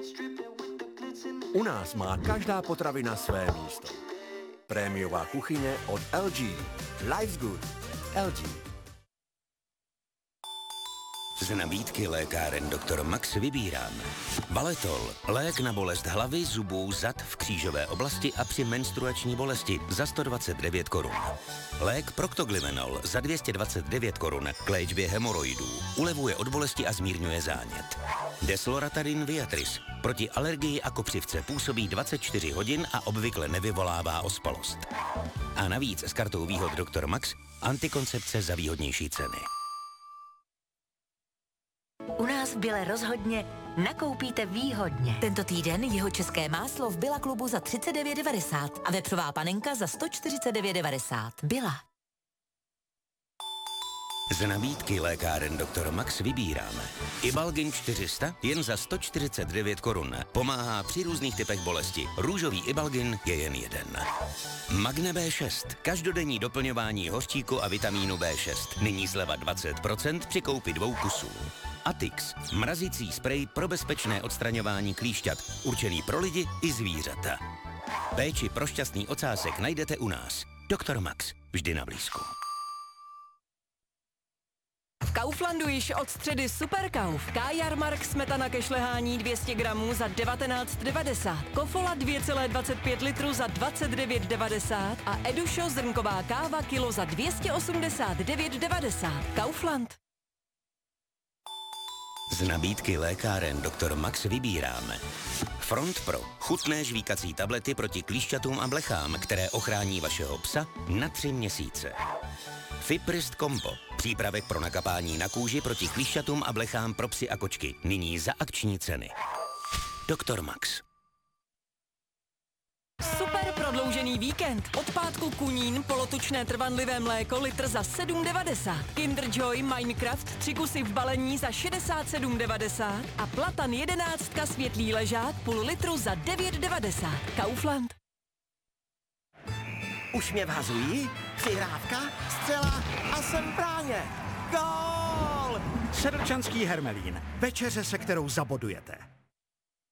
U nás má každá potravina své místo. Prémiová kuchyně od LG. Life's good. LG. Z nabídky lékáren Dr. Max vybíráme Valetol, lék na bolest hlavy, zubů, zad v křížové oblasti a při menstruační bolesti za 129 korun. Lék Proctoglyvenol za 229 korun k léčbě hemoroidů, ulevuje od bolesti a zmírňuje zánět. Desloratadin Viatris proti alergii a kopřivce působí 24 hodin a obvykle nevyvolává ospalost. A navíc s kartou výhod Dr. Max antikoncepce za výhodnější ceny. U nás v Bile rozhodně nakoupíte výhodně. Tento týden jihočeské máslo v Billa klubu za 39,90 a vepřová panenka za 149,90. Billa. Z nabídky lékáren Dr. Max vybíráme Ibalgin 400 jen za 149 korun. Pomáhá při různých typech bolesti. Růžový Ibalgin je jen jeden. Magne B6. Každodenní doplňování hořčíku a vitamínu B6. Nyní sleva 20% při koupi 2 kusů. Atix. Mrazící sprej pro bezpečné odstraňování klíšťat. Určený pro lidi i zvířata. Péči pro šťastný ocásek najdete u nás. Dr. Max. Vždy na blízku. V Kauflandu již od středy Superkauf. K-Jarmark smetana ke šlehání 200 gramů za 19,90. Kofola 2,25 litru za 29,90 a Edušo zrnková káva kilo za 289,90. Kaufland. Z nabídky lékáren Dr. Max vybíráme Front Pro. Chutné žvíkací tablety proti klíšťatům a blechám, které ochrání vašeho psa na 3 měsíce. Fiprist Combo. Přípravek pro nakapání na kůži proti klíšťatům a blechám pro psy a kočky. Nyní za akční ceny. Dr. Max. Super prodloužený víkend. Od pátku Kunín polotučné trvanlivé mléko litr za 7,90. Kinder Joy Minecraft 3 kusy v balení za 67,90 a Platan 11 světlý ležák půl litru za 9,90. Kaufland. Už mě vhazují? Přihrávka, střela a jsem v bráně. Gól! Sedlčanský Hermelín. Večeře, se kterou zabodujete.